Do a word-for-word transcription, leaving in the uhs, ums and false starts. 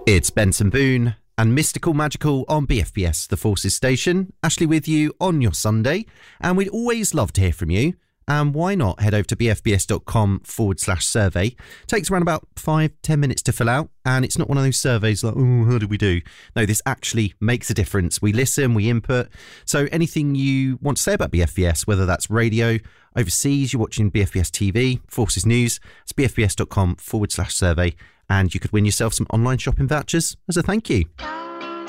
It's Benson Boone and Mystical Magical on B F B S, the Forces station. Ashley with you on your Sunday, and we'd always love to hear from you. And why not head over to bfbs.com forward slash survey. Takes around about five, ten minutes to fill out, and it's not one of those surveys like, oh, how did we do? No, this actually makes a difference. We listen, we input. So anything you want to say about B F B S, whether that's radio, overseas, you're watching B F B S T V, Forces News, it's bfbs.com forward slash survey, and you could win yourself some online shopping vouchers as a thank you.